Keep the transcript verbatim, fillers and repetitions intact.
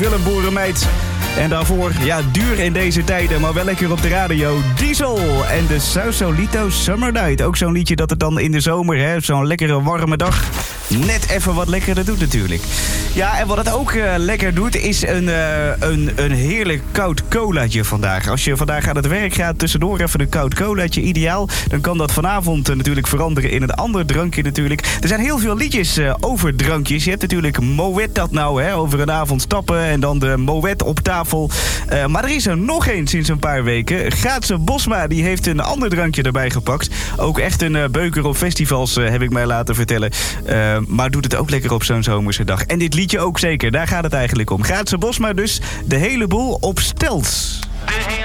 Willem Boerenmeid. En daarvoor, ja, duur in deze tijden, maar wel lekker op de radio. Diesel en de Sausalito Summer Night. Ook zo'n liedje dat het dan in de zomer, hè, zo'n lekkere warme dag, net even wat lekkerder doet natuurlijk. Ja, en wat het ook uh, lekker doet, is een, uh, een, een heerlijk koud colaatje vandaag. Als je vandaag aan het werk gaat, tussendoor even een koud colaatje, ideaal. Dan kan dat vanavond uh, natuurlijk veranderen in een ander drankje natuurlijk. Er zijn heel veel liedjes uh, over drankjes. Je hebt natuurlijk Moet dat nou, hè, over een avond stappen en dan de Moet op tafel. Uh, maar er is er nog één sinds een paar weken. Gaatse Bosma, die heeft een ander drankje erbij gepakt. Ook echt een uh, beuker op festivals, uh, heb ik mij laten vertellen. Uh, maar doet het ook lekker op zo'n zomerse dag. En dit liedje ook zeker, daar gaat het eigenlijk om. Gaatse Bosma dus, de hele boel op stelt.